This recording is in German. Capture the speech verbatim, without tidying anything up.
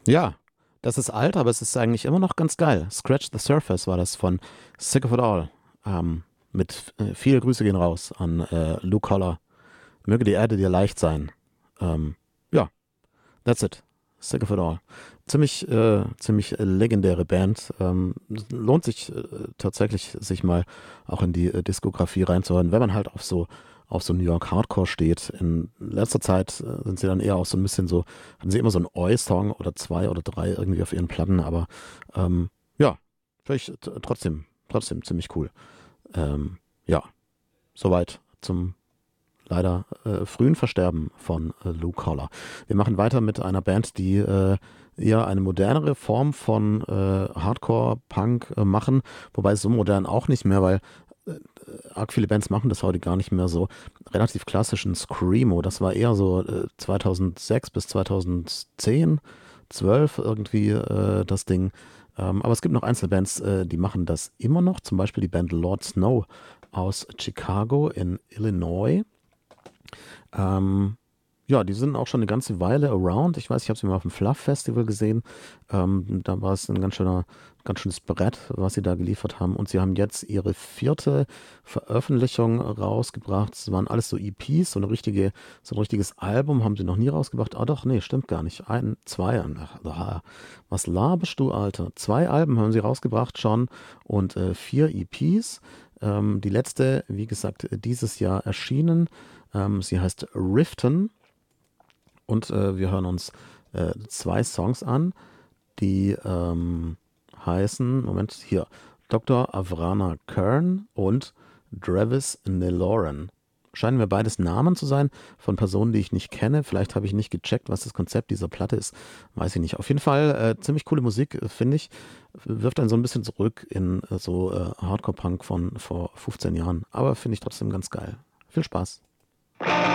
Ja, das ist alt, aber es ist eigentlich immer noch ganz geil. Scratch the Surface war das von Sick of It All. Ähm, mit äh, viele Grüße gehen raus an äh, Luke Holler. Möge die Erde dir leicht sein. Ähm, ja, that's it. Sick of It All. Ziemlich, äh, ziemlich legendäre Band. Ähm, lohnt sich äh, tatsächlich, sich mal auch in die äh, Diskografie reinzuhören, wenn man halt auf so auf so New York Hardcore steht. In letzter Zeit äh, sind sie dann eher auch so ein bisschen so, hatten sie immer so einen Oi-Song oder zwei oder drei irgendwie auf ihren Platten, aber ähm, ja, vielleicht t- trotzdem, trotzdem ziemlich cool. Ähm, ja, soweit zum leider äh, frühen Versterben von äh, Luke Holler. Wir machen weiter mit einer Band, die äh, eher eine modernere Form von äh, Hardcore-Punk äh, machen, wobei so modern auch nicht mehr, weil äh, arg viele Bands machen das heute gar nicht mehr so. Relativ klassischen Screamo, das war eher so äh, zweitausendsechs bis zweitausendzehn, zwölf irgendwie äh, das Ding. Ähm, aber es gibt noch Einzelbands, äh, die machen das immer noch, zum Beispiel die Band Lord Snow aus Chicago in Illinois. Ähm, ja, die sind auch schon eine ganze Weile around. Ich weiß, ich habe sie mal auf dem Fluff Festival gesehen. Ähm, da war es ein ganz schöner, ganz schönes Brett, was sie da geliefert haben. Und sie haben jetzt ihre vierte Veröffentlichung rausgebracht. Es waren alles so E Ps, so eine richtige, so ein richtiges Album haben sie noch nie rausgebracht. Ah doch, nee, stimmt gar nicht. Ein, zwei, ach, ah, was laberst du, Alter? Zwei Alben haben sie rausgebracht schon und äh, vier E Ps. Ähm, die letzte, wie gesagt, dieses Jahr erschienen. Ähm, sie heißt Riften und äh, wir hören uns äh, zwei Songs an, die ähm, heißen, Moment, hier, Doktor Avrana Kern und Travis Neloran. Scheinen mir beides Namen zu sein von Personen, die ich nicht kenne. Vielleicht habe ich nicht gecheckt, was das Konzept dieser Platte ist. Weiß ich nicht. Auf jeden Fall äh, ziemlich coole Musik, äh, finde ich. Wirft einen so ein bisschen zurück in äh, so äh, Hardcore-Punk von vor fünfzehn Jahren. Aber finde ich trotzdem ganz geil. Viel Spaß.